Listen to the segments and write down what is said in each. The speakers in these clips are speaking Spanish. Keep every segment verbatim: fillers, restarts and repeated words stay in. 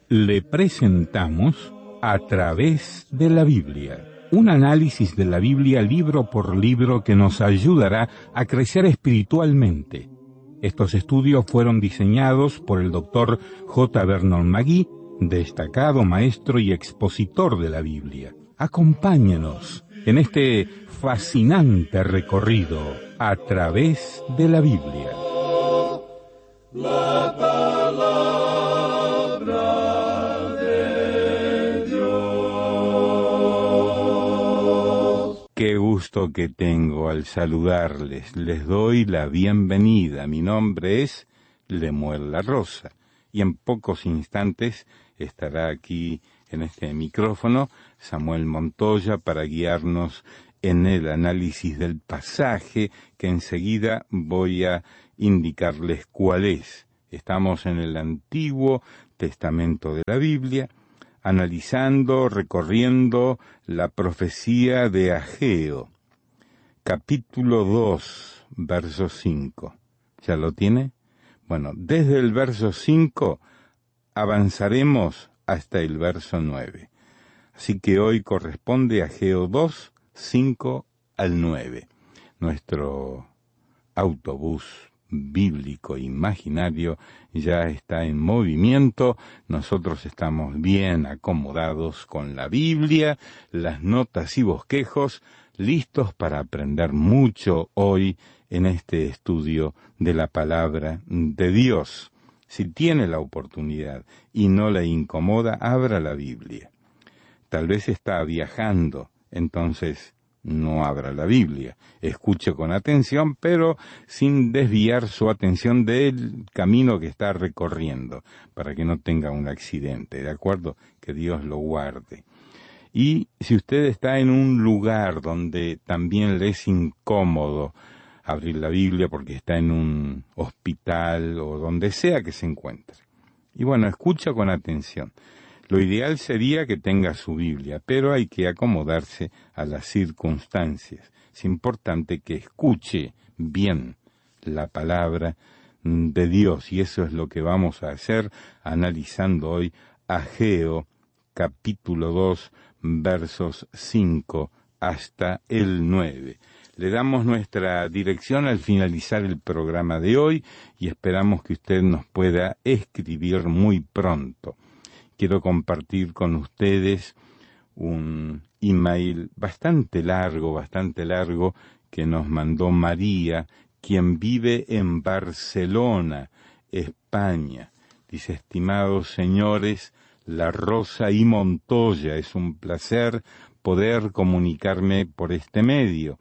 Le presentamos A través de la Biblia, un análisis de la Biblia libro por libro que nos ayudará a crecer espiritualmente. Estos estudios fueron diseñados por el doctor J. Vernon McGee, destacado maestro y expositor de la Biblia. Acompáñenos en este fascinante recorrido a través de la Biblia. La palabra de Dios. Qué gusto que tengo al saludarles. Les doy la bienvenida. Mi nombre es Lemuel La Rosa y en pocos instantes estará aquí en este micrófono Samuel Montoya para guiarnos en el análisis del pasaje que enseguida voy a indicarles cuál es. Estamos en el Antiguo Testamento de la Biblia, analizando, recorriendo la profecía de Ageo, capítulo dos, verso cinco. ¿Ya lo tiene? Bueno, desde el verso cinco avanzaremos hasta el verso nueve. Así que hoy corresponde a Ageo dos, cinco al nueve. Nuestro autobús bíblico imaginario ya está en movimiento. Nosotros estamos bien acomodados con la Biblia, las notas y bosquejos, listos para aprender mucho hoy en este estudio de la palabra de Dios. Si tiene la oportunidad y no le incomoda, abra la Biblia. Tal vez está viajando, entonces no abra la Biblia. Escuche con atención, pero sin desviar su atención del camino que está recorriendo, para que no tenga un accidente, ¿de acuerdo? Que Dios lo guarde. Y si usted está en un lugar donde también le es incómodo abrir la Biblia porque está en un hospital o donde sea que se encuentre. Y bueno, escucha con atención. Lo ideal sería que tenga su Biblia, pero hay que acomodarse a las circunstancias. Es importante que escuche bien la palabra de Dios, y eso es lo que vamos a hacer analizando hoy Ageo, capítulo dos, versos cinco hasta el nueve. Le damos nuestra dirección al finalizar el programa de hoy y esperamos que usted nos pueda escribir muy pronto. Quiero compartir con ustedes un email bastante largo, bastante largo, que nos mandó María, quien vive en Barcelona, España. Dice: estimados señores La Rosa y Montoya, es un placer poder comunicarme por este medio.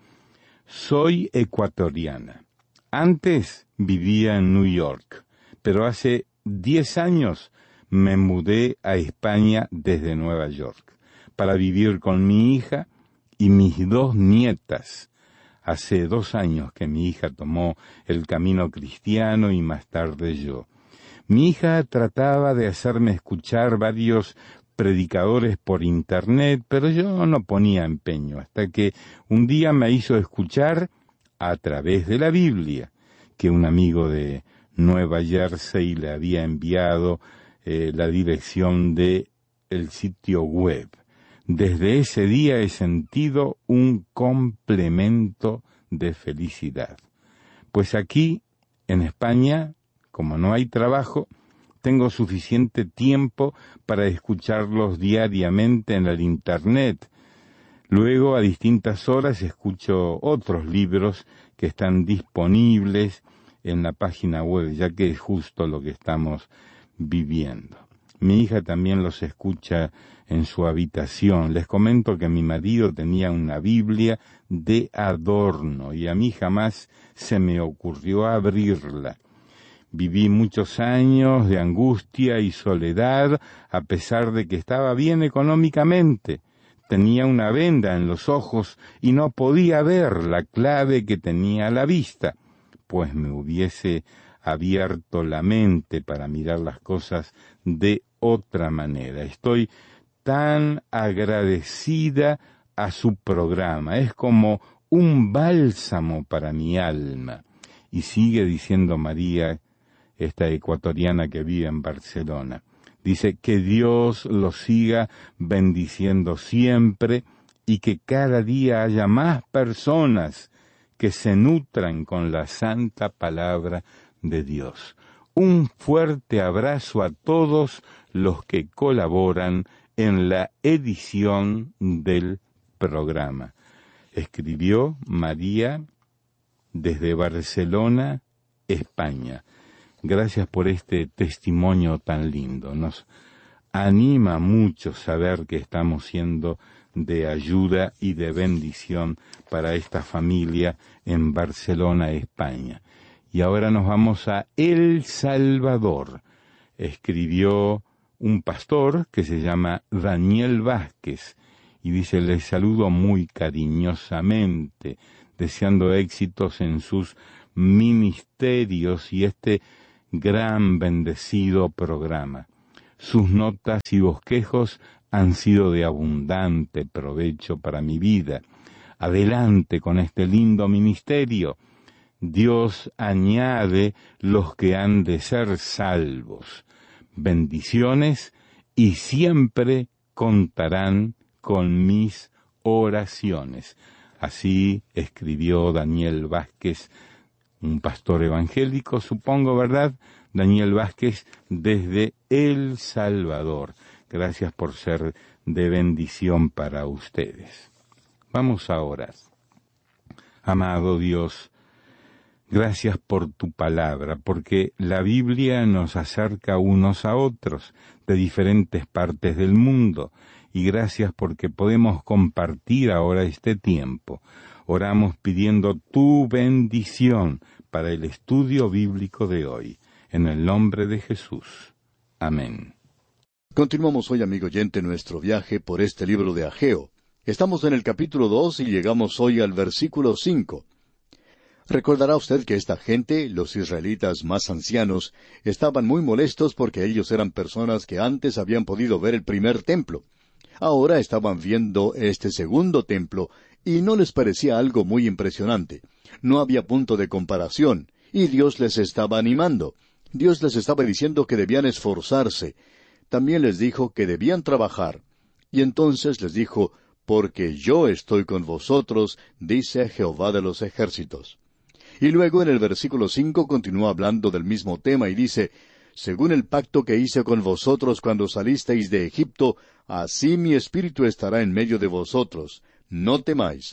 Soy ecuatoriana. Antes vivía en New York, pero hace diez años me mudé a España desde Nueva York para vivir con mi hija y mis dos nietas. Hace dos años que mi hija tomó el camino cristiano y más tarde yo. Mi hija trataba de hacerme escuchar varios predicadores por internet, pero yo no ponía empeño, hasta que un día me hizo escuchar A través de la Biblia, que un amigo de Nueva Jersey le había enviado eh, la dirección de el sitio web. Desde ese día he sentido un complemento de felicidad. Pues aquí, en España, como no hay trabajo, tengo suficiente tiempo para escucharlos diariamente en el Internet. Luego, a distintas horas, escucho otros libros que están disponibles en la página web, ya que es justo lo que estamos viviendo. Mi hija también los escucha en su habitación. Les comento que mi marido tenía una Biblia de adorno y a mí jamás se me ocurrió abrirla. Viví muchos años de angustia y soledad, a pesar de que estaba bien económicamente. Tenía una venda en los ojos y no podía ver la clave que tenía a la vista, pues me hubiese abierto la mente para mirar las cosas de otra manera. Estoy tan agradecida a su programa. Es como un bálsamo para mi alma. Y sigue diciendo María, esta ecuatoriana que vive en Barcelona: Dice que Dios los siga bendiciendo siempre y que cada día haya más personas que se nutran con la santa palabra de Dios. Un fuerte abrazo a todos los que colaboran en la edición del programa. Escribió María desde Barcelona, España. Gracias por este testimonio tan lindo. Nos anima mucho saber que estamos siendo de ayuda y de bendición para esta familia en Barcelona, España. Y ahora nos vamos a El Salvador. Escribió un pastor que se llama Daniel Vázquez y dice: les saludo muy cariñosamente, deseando éxitos en sus ministerios y este gran bendecido programa. Sus notas y bosquejos han sido de abundante provecho para mi vida. Adelante con este lindo ministerio. Dios añade los que han de ser salvos. Bendiciones, y siempre contarán con mis oraciones. Así escribió Daniel Vázquez, un pastor evangélico, supongo, ¿verdad? Daniel Vázquez desde El Salvador. Gracias por ser de bendición para ustedes. Vamos a orar. Amado Dios, gracias por tu palabra, porque la Biblia nos acerca unos a otros de diferentes partes del mundo, y gracias porque podemos compartir ahora este tiempo. Oramos pidiendo tu bendición para el estudio bíblico de hoy, en el nombre de Jesús. Amén. Continuamos hoy, amigo oyente, nuestro viaje por este libro de Ageo. Estamos en el capítulo dos y llegamos hoy al versículo cinco. Recordará usted que esta gente, los israelitas más ancianos, estaban muy molestos porque ellos eran personas que antes habían podido ver el primer templo. Ahora estaban viendo este segundo templo y no les parecía algo muy impresionante. No había punto de comparación, y Dios les estaba animando. Dios les estaba diciendo que debían esforzarse. También les dijo que debían trabajar. Y entonces les dijo: porque yo estoy con vosotros, dice Jehová de los ejércitos. Y luego en el versículo cinco continúa hablando del mismo tema y dice: según el pacto que hice con vosotros cuando salisteis de Egipto, así mi espíritu estará en medio de vosotros. No temáis.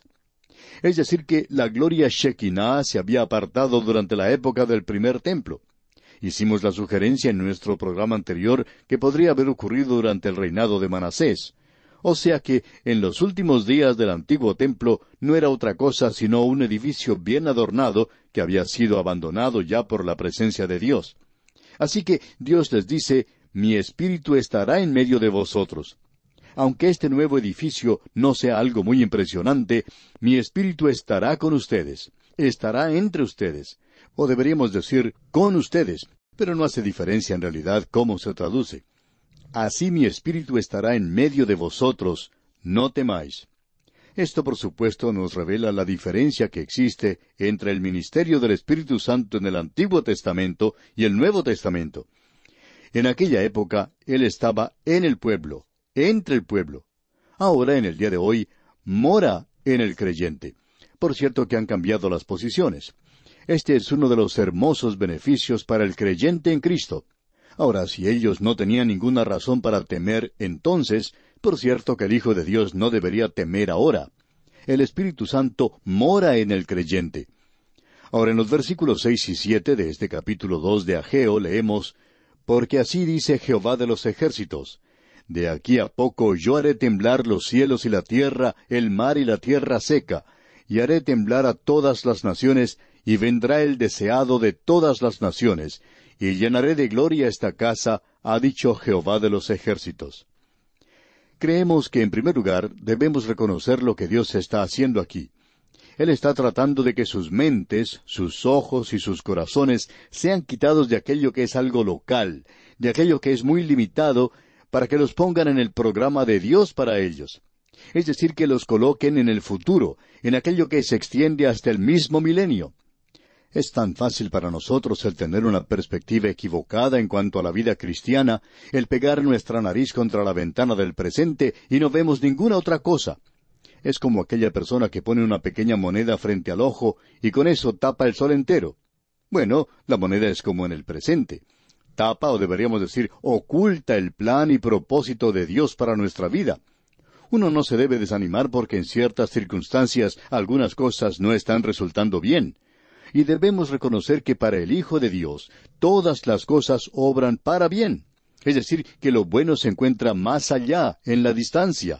Es decir que la gloria Shekinah se había apartado durante la época del primer templo. Hicimos la sugerencia en nuestro programa anterior que podría haber ocurrido durante el reinado de Manasés. O sea que en los últimos días del antiguo templo no era otra cosa sino un edificio bien adornado que había sido abandonado ya por la presencia de Dios. Así que Dios les dice: mi espíritu estará en medio de vosotros. Aunque este nuevo edificio no sea algo muy impresionante, mi espíritu estará con ustedes, estará entre ustedes, o deberíamos decir con ustedes, pero no hace diferencia en realidad cómo se traduce. Así mi espíritu estará en medio de vosotros, no temáis. Esto, por supuesto, nos revela la diferencia que existe entre el ministerio del Espíritu Santo en el Antiguo Testamento y el Nuevo Testamento. En aquella época, Él estaba en el pueblo, entre el pueblo. Ahora, en el día de hoy, mora en el creyente. Por cierto que han cambiado las posiciones. Este es uno de los hermosos beneficios para el creyente en Cristo. Ahora, si ellos no tenían ninguna razón para temer entonces, por cierto que el Hijo de Dios no debería temer ahora. El Espíritu Santo mora en el creyente. Ahora, en los versículos seis y siete de este capítulo dos de Ageo leemos: porque así dice Jehová de los ejércitos: de aquí a poco yo haré temblar los cielos y la tierra, el mar y la tierra seca, y haré temblar a todas las naciones, y vendrá el deseado de todas las naciones, y llenaré de gloria esta casa, ha dicho Jehová de los ejércitos. Creemos que en primer lugar debemos reconocer lo que Dios está haciendo aquí. Él está tratando de que sus mentes, sus ojos y sus corazones sean quitados de aquello que es algo local, de aquello que es muy limitado, para que los pongan en el programa de Dios para ellos. Es decir, que los coloquen en el futuro, en aquello que se extiende hasta el mismo milenio. Es tan fácil para nosotros el tener una perspectiva equivocada en cuanto a la vida cristiana, el pegar nuestra nariz contra la ventana del presente y no vemos ninguna otra cosa. Es como aquella persona que pone una pequeña moneda frente al ojo y con eso tapa el sol entero. Bueno, la moneda es como en el presente. Tapa, o deberíamos decir, oculta el plan y propósito de Dios para nuestra vida. Uno no se debe desanimar porque en ciertas circunstancias algunas cosas no están resultando bien. Y debemos reconocer que para el Hijo de Dios todas las cosas obran para bien. Es decir, que lo bueno se encuentra más allá, en la distancia.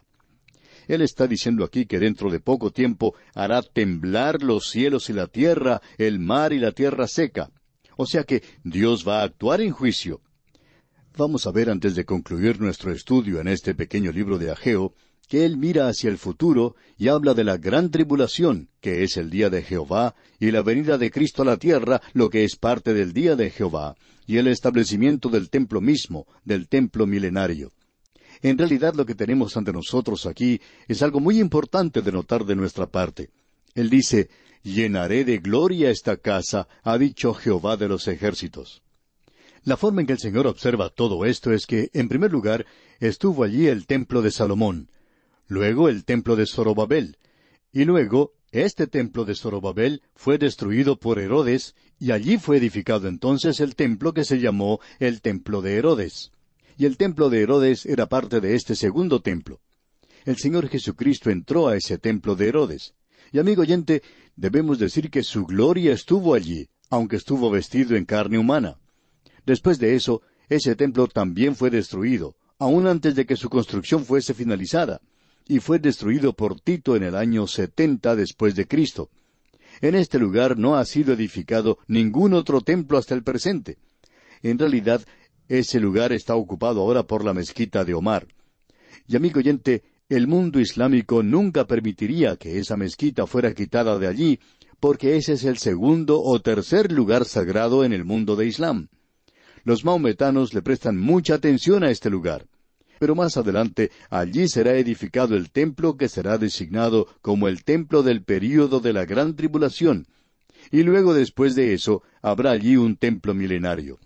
Él está diciendo aquí que dentro de poco tiempo hará temblar los cielos y la tierra, el mar y la tierra seca. O sea que Dios va a actuar en juicio. Vamos a ver antes de concluir nuestro estudio en este pequeño libro de Ageo, que él mira hacia el futuro y habla de la gran tribulación, que es el día de Jehová, y la venida de Cristo a la tierra, lo que es parte del día de Jehová, y el establecimiento del templo mismo, del templo milenario. En realidad lo que tenemos ante nosotros aquí es algo muy importante de notar de nuestra parte. Él dice, «Llenaré de gloria esta casa, ha dicho Jehová de los ejércitos». La forma en que el Señor observa todo esto es que, en primer lugar, estuvo allí el templo de Salomón, luego el templo de Zorobabel, y luego este templo de Zorobabel fue destruido por Herodes, y allí fue edificado entonces el templo que se llamó el templo de Herodes. Y el templo de Herodes era parte de este segundo templo. El Señor Jesucristo entró a ese templo de Herodes. Y amigo oyente, debemos decir que su gloria estuvo allí, aunque estuvo vestido en carne humana. Después de eso, ese templo también fue destruido, aún antes de que su construcción fuese finalizada, y fue destruido por Tito en el año setenta después de Cristo. En este lugar no ha sido edificado ningún otro templo hasta el presente. En realidad, ese lugar está ocupado ahora por la mezquita de Omar. Y amigo oyente, el mundo islámico nunca permitiría que esa mezquita fuera quitada de allí, porque ese es el segundo o tercer lugar sagrado en el mundo de Islam. Los maometanos le prestan mucha atención a este lugar. Pero más adelante, allí será edificado el templo que será designado como el templo del período de la gran tribulación. Y luego después de eso, habrá allí un templo milenario.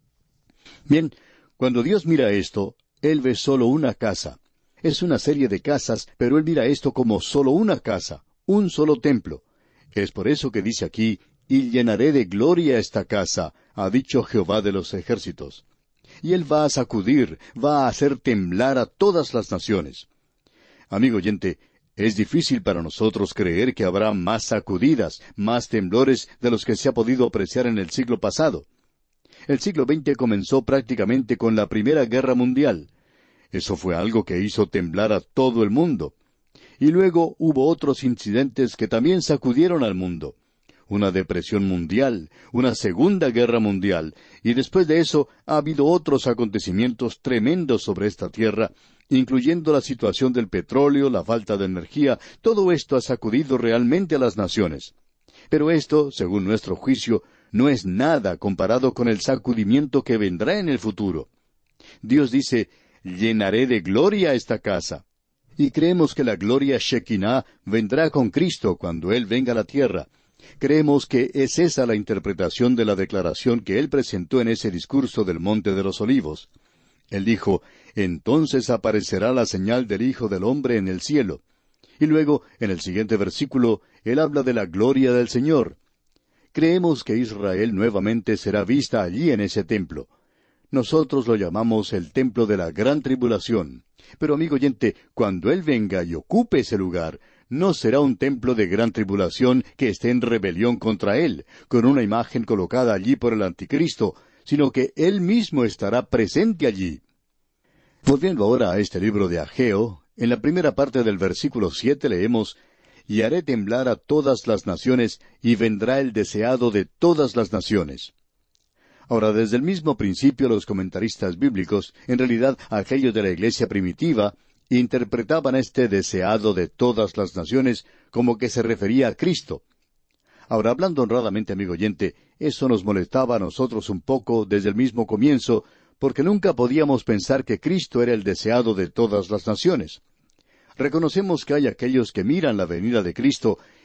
Bien, cuando Dios mira esto, Él ve solo una casa. Es una serie de casas, pero Él mira esto como solo una casa, un solo templo. Es por eso que dice aquí, «Y llenaré de gloria esta casa», ha dicho Jehová de los ejércitos. Y Él va a sacudir, va a hacer temblar a todas las naciones. Amigo oyente, es difícil para nosotros creer que habrá más sacudidas, más temblores de los que se ha podido apreciar en el siglo pasado. El siglo veinte comenzó prácticamente con la Primera Guerra Mundial. Eso fue algo que hizo temblar a todo el mundo. Y luego hubo otros incidentes que también sacudieron al mundo. Una depresión mundial, una Segunda Guerra Mundial, y después de eso ha habido otros acontecimientos tremendos sobre esta tierra, incluyendo la situación del petróleo, la falta de energía. Todo esto ha sacudido realmente a las naciones. Pero esto, según nuestro juicio, no es nada comparado con el sacudimiento que vendrá en el futuro. Dios dice, «Llenaré de gloria esta casa». Y creemos que la gloria Shekinah vendrá con Cristo cuando Él venga a la tierra. Creemos que es esa la interpretación de la declaración que Él presentó en ese discurso del Monte de los Olivos. Él dijo, «Entonces aparecerá la señal del Hijo del Hombre en el cielo». Y luego, en el siguiente versículo, Él habla de la gloria del Señor. Creemos que Israel nuevamente será vista allí en ese templo. Nosotros lo llamamos el templo de la gran tribulación. Pero amigo oyente, cuando Él venga y ocupe ese lugar, no será un templo de gran tribulación que esté en rebelión contra Él, con una imagen colocada allí por el anticristo, sino que Él mismo estará presente allí. Volviendo ahora a este libro de Ageo, en la primera parte del versículo siete leemos, «Y haré temblar a todas las naciones, y vendrá el deseado de todas las naciones». Ahora, desde el mismo principio los comentaristas bíblicos, en realidad aquellos de la iglesia primitiva, interpretaban este deseado de todas las naciones como que se refería a Cristo. Ahora, hablando honradamente, amigo oyente, eso nos molestaba a nosotros un poco desde el mismo comienzo, porque nunca podíamos pensar que Cristo era el deseado de todas las naciones. Reconocemos que hay aquellos que miran la venida de Cristo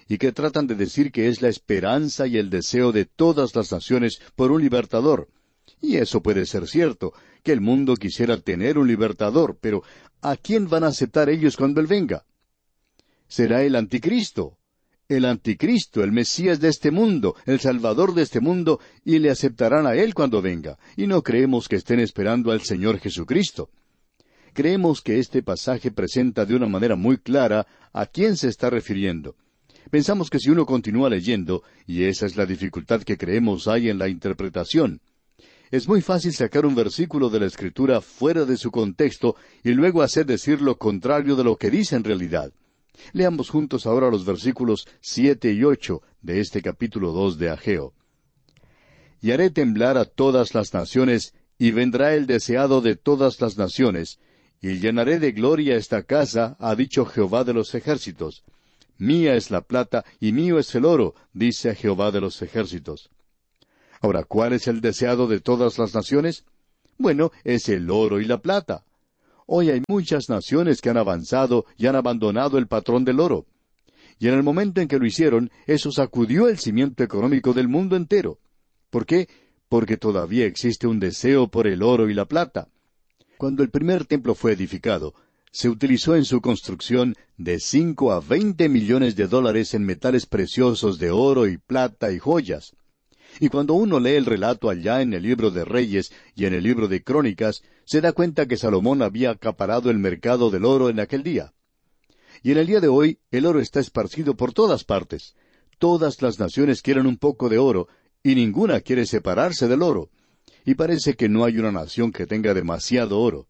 y que tratan de decir que es la esperanza y el deseo de todas las naciones por un libertador. Y eso puede ser cierto, que el mundo quisiera tener un libertador, pero ¿a quién van a aceptar ellos cuando Él venga? Será el anticristo. El anticristo, el Mesías de este mundo, el Salvador de este mundo, y le aceptarán a Él cuando venga, y no creemos que estén esperando al Señor Jesucristo. Creemos que este pasaje presenta de una manera muy clara a quién se está refiriendo. Pensamos que si uno continúa leyendo, y esa es la dificultad que creemos hay en la interpretación, es muy fácil sacar un versículo de la Escritura fuera de su contexto y luego hacer decir lo contrario de lo que dice en realidad. Leamos juntos ahora los versículos siete y ocho de este capítulo dos de Ageo. Y haré temblar a todas las naciones, y vendrá el deseado de todas las naciones, y llenaré de gloria esta casa, ha dicho Jehová de los ejércitos. Mía es la plata, y mío es el oro, dice Jehová de los ejércitos. Ahora, ¿cuál es el deseado de todas las naciones? Bueno, es el oro y la plata. Hoy hay muchas naciones que han avanzado y han abandonado el patrón del oro. Y en el momento en que lo hicieron, eso sacudió el cimiento económico del mundo entero. ¿Por qué? Porque todavía existe un deseo por el oro y la plata. Cuando el primer templo fue edificado, se utilizó en su construcción de cinco a veinte millones de dólares en metales preciosos de oro y plata y joyas. Y cuando uno lee el relato allá en el libro de Reyes y en el libro de Crónicas, se da cuenta que Salomón había acaparado el mercado del oro en aquel día. Y en el día de hoy, el oro está esparcido por todas partes. Todas las naciones quieren un poco de oro, y ninguna quiere separarse del oro. Y parece que no hay una nación que tenga demasiado oro.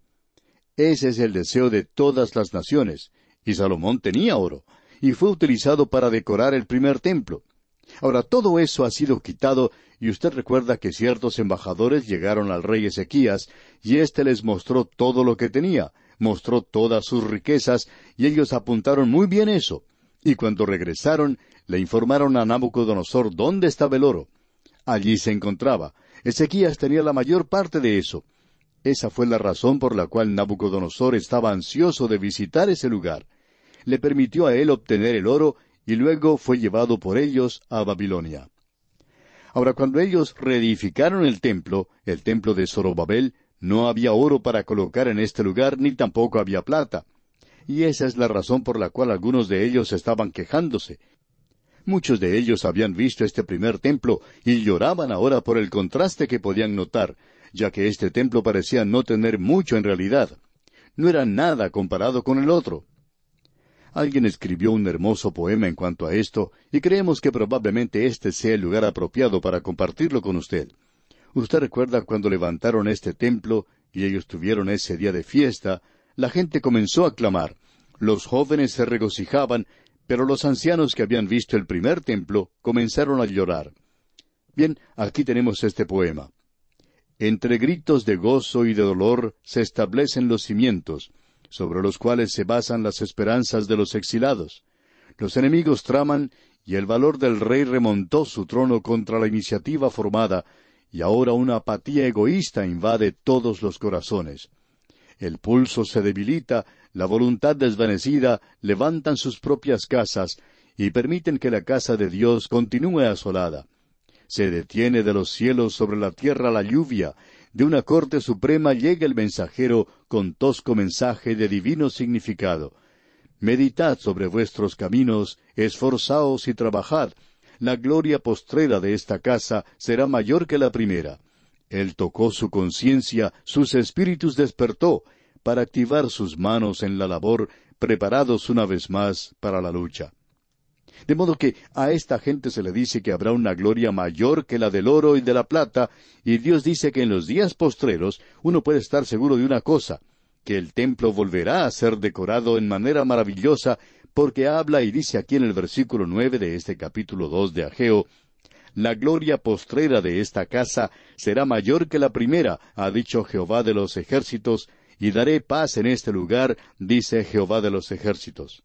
Ese es el deseo de todas las naciones, y Salomón tenía oro, y fue utilizado para decorar el primer templo. Ahora, todo eso ha sido quitado, y usted recuerda que ciertos embajadores llegaron al rey Ezequías, y éste les mostró todo lo que tenía, mostró todas sus riquezas, y ellos apuntaron muy bien eso. Y cuando regresaron, le informaron a Nabucodonosor dónde estaba el oro. Allí se encontraba. Ezequías tenía la mayor parte de eso. Esa fue la razón por la cual Nabucodonosor estaba ansioso de visitar ese lugar. Le permitió a él obtener el oro, y luego fue llevado por ellos a Babilonia. Ahora, cuando ellos reedificaron el templo, el templo de Zorobabel, no había oro para colocar en este lugar, ni tampoco había plata. Y esa es la razón por la cual algunos de ellos estaban quejándose. Muchos de ellos habían visto este primer templo y lloraban ahora por el contraste que podían notar, ya que este templo parecía no tener mucho en realidad. No era nada comparado con el otro. Alguien escribió un hermoso poema en cuanto a esto, y creemos que probablemente este sea el lugar apropiado para compartirlo con usted. Usted recuerda cuando levantaron este templo, y ellos tuvieron ese día de fiesta, la gente comenzó a clamar. Los jóvenes se regocijaban, pero los ancianos que habían visto el primer templo comenzaron a llorar. Bien, aquí tenemos este poema. Entre gritos de gozo y de dolor se establecen los cimientos, sobre los cuales se basan las esperanzas de los exilados. Los enemigos traman, y el valor del rey remontó su trono contra la iniciativa formada, y ahora una apatía egoísta invade todos los corazones. El pulso se debilita, la voluntad desvanecida levantan sus propias casas, y permiten que la casa de Dios continúe asolada. Se detiene de los cielos sobre la tierra la lluvia, de una corte suprema llega el mensajero con tosco mensaje de divino significado. Meditad sobre vuestros caminos, esforzaos y trabajad. La gloria postrera de esta casa será mayor que la primera. Él tocó su conciencia, sus espíritus despertó, para activar sus manos en la labor, preparados una vez más para la lucha. De modo que a esta gente se le dice que habrá una gloria mayor que la del oro y de la plata, y Dios dice que en los días postreros uno puede estar seguro de una cosa, que el templo volverá a ser decorado en manera maravillosa, porque habla y dice aquí en el versículo nueve de este capítulo dos de Ageo, la gloria postrera de esta casa será mayor que la primera, ha dicho Jehová de los ejércitos, y daré paz en este lugar, dice Jehová de los ejércitos.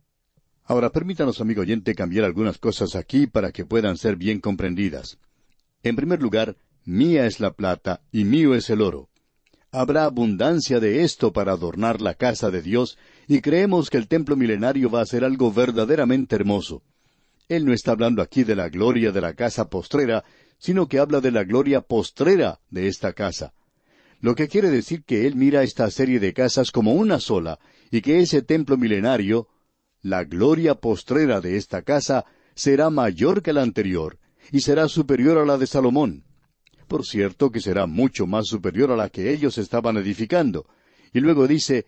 Ahora, permítanos, amigo oyente, cambiar algunas cosas aquí para que puedan ser bien comprendidas. En primer lugar, mía es la plata y mío es el oro. Habrá abundancia de esto para adornar la casa de Dios, y creemos que el templo milenario va a ser algo verdaderamente hermoso. Él no está hablando aquí de la gloria de la casa postrera, sino que habla de la gloria postrera de esta casa. Lo que quiere decir que Él mira esta serie de casas como una sola, y que ese templo milenario, la gloria postrera de esta casa, será mayor que la anterior, y será superior a la de Salomón. Por cierto que será mucho más superior a la que ellos estaban edificando. Y luego dice,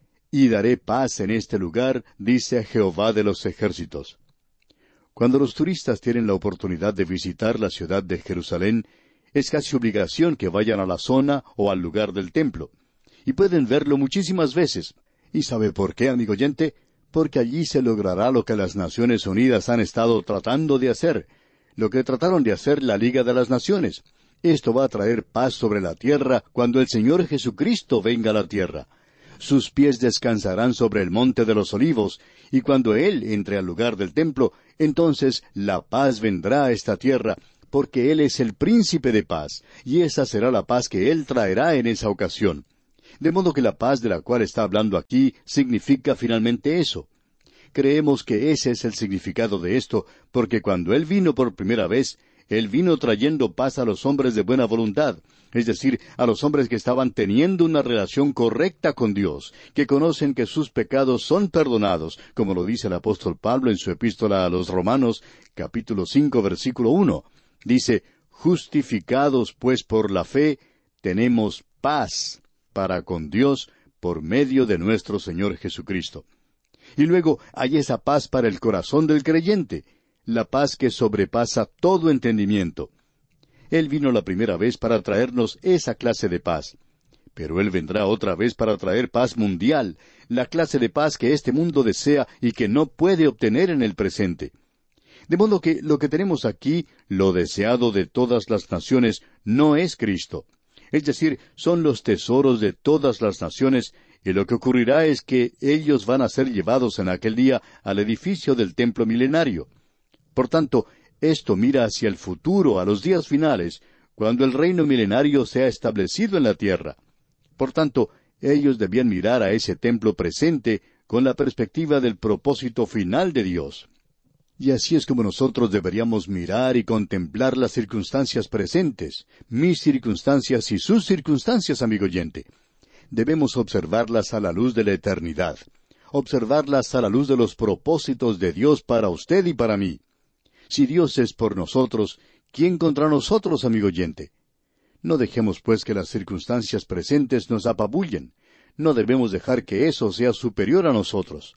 y daré paz en este lugar, dice Jehová de los ejércitos. Cuando los turistas tienen la oportunidad de visitar la ciudad de Jerusalén, es casi obligación que vayan a la zona o al lugar del templo. Y pueden verlo muchísimas veces. ¿Y sabe por qué, amigo oyente? Porque allí se logrará lo que las Naciones Unidas han estado tratando de hacer, lo que trataron de hacer la Liga de las Naciones. Esto va a traer paz sobre la tierra cuando el Señor Jesucristo venga a la tierra. Sus pies descansarán sobre el monte de los olivos, y cuando Él entre al lugar del templo, entonces la paz vendrá a esta tierra, porque Él es el príncipe de paz, y esa será la paz que Él traerá en esa ocasión. De modo que la paz de la cual está hablando aquí significa finalmente eso. Creemos que ese es el significado de esto, porque cuando Él vino por primera vez, Él vino trayendo paz a los hombres de buena voluntad, es decir, a los hombres que estaban teniendo una relación correcta con Dios, que conocen que sus pecados son perdonados, como lo dice el apóstol Pablo en su epístola a los Romanos, capítulo cinco, versículo uno. Dice, justificados pues por la fe, tenemos paz para con Dios por medio de nuestro Señor Jesucristo. Y luego hay esa paz para el corazón del creyente, la paz que sobrepasa todo entendimiento. Él vino la primera vez para traernos esa clase de paz. Pero Él vendrá otra vez para traer paz mundial, la clase de paz que este mundo desea y que no puede obtener en el presente. De modo que lo que tenemos aquí, lo deseado de todas las naciones, no es Cristo. Es decir, son los tesoros de todas las naciones, y lo que ocurrirá es que ellos van a ser llevados en aquel día al edificio del templo milenario. Por tanto, esto mira hacia el futuro, a los días finales, cuando el reino milenario sea establecido en la tierra. Por tanto, ellos debían mirar a ese templo presente con la perspectiva del propósito final de Dios. Y así es como nosotros deberíamos mirar y contemplar las circunstancias presentes, mis circunstancias y sus circunstancias, amigo oyente. Debemos observarlas a la luz de la eternidad, observarlas a la luz de los propósitos de Dios para usted y para mí. Si Dios es por nosotros, ¿quién contra nosotros, amigo oyente? No dejemos pues que las circunstancias presentes nos apabullen. No debemos dejar que eso sea superior a nosotros.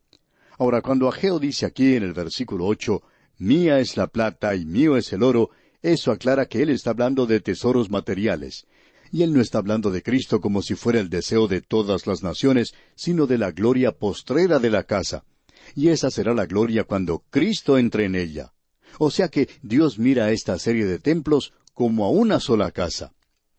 Ahora, cuando Ageo dice aquí en el versículo ocho, mía es la plata y mío es el oro, eso aclara que él está hablando de tesoros materiales. Y él no está hablando de Cristo como si fuera el deseo de todas las naciones, sino de la gloria postrera de la casa. Y esa será la gloria cuando Cristo entre en ella. O sea que Dios mira a esta serie de templos como a una sola casa.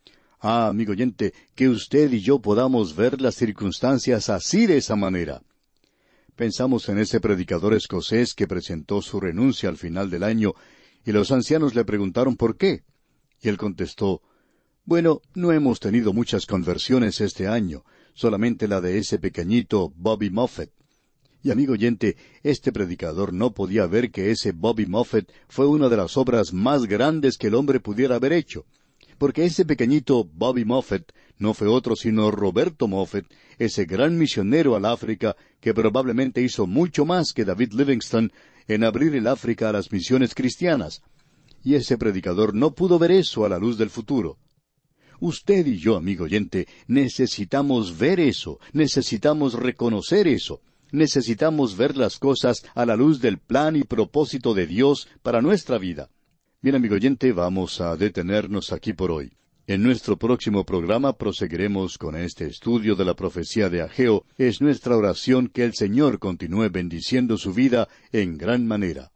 Ah, amigo oyente, que usted y yo podamos ver las circunstancias así de esa manera. Pensamos en ese predicador escocés que presentó su renuncia al final del año, y los ancianos le preguntaron por qué. Y él contestó, bueno, no hemos tenido muchas conversiones este año, solamente la de ese pequeñito Bobby Moffett. Y amigo oyente, este predicador no podía ver que ese Bobby Moffett fue una de las obras más grandes que el hombre pudiera haber hecho. Porque ese pequeñito Bobby Moffett no fue otro sino Roberto Moffett, ese gran misionero al África que probablemente hizo mucho más que David Livingstone en abrir el África a las misiones cristianas. Y ese predicador no pudo ver eso a la luz del futuro. Usted y yo, amigo oyente, necesitamos ver eso, necesitamos reconocer eso. Necesitamos ver las cosas a la luz del plan y propósito de Dios para nuestra vida. Bien, amigo oyente, vamos a detenernos aquí por hoy. En nuestro próximo programa proseguiremos con este estudio de la profecía de Ageo. Es nuestra oración que el Señor continúe bendiciendo su vida en gran manera.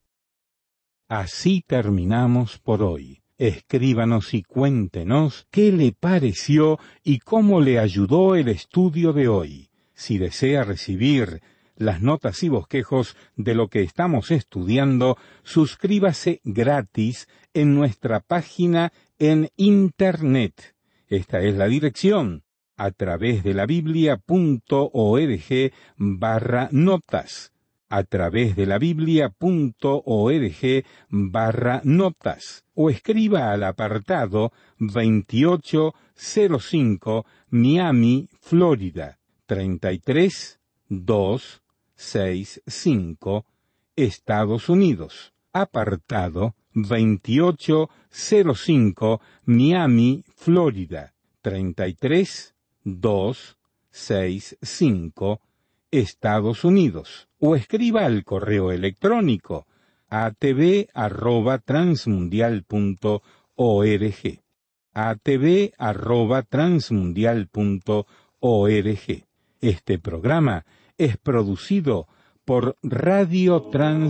Así terminamos por hoy. Escríbanos y cuéntenos qué le pareció y cómo le ayudó el estudio de hoy. Si desea recibir las notas y bosquejos de lo que estamos estudiando, suscríbase gratis en nuestra página en Internet. Esta es la dirección, a través de la biblia punto org barra notas. a través de la biblia.org barra notas o escriba al apartado veintiocho cero cinco Miami, Florida, treinta y tres dos seis cinco, Estados Unidos. Apartado veintiocho cero cinco Miami, Florida, treinta y tres dos seis cinco, Estados Unidos. O escriba al correo electrónico a t v arroba transmundial punto org. a t v arroba transmundial punto org. Este programa es producido por Radio Trans